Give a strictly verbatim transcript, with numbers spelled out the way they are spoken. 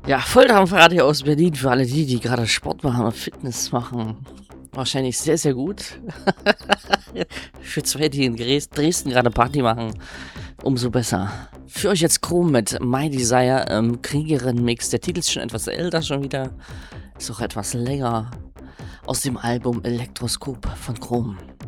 Ja, Volldampfradio aus Berlin für alle die, die gerade Sport machen und Fitness machen. Wahrscheinlich sehr, sehr gut. Für zwei, die in Gres- Dresden gerade Party machen, umso besser. Für euch jetzt Chrome mit My Desire, ähm, Kriegerin-Mix. Der Titel ist schon etwas älter schon wieder. Ist auch etwas länger. Aus dem Album Elektroskop von Chrome.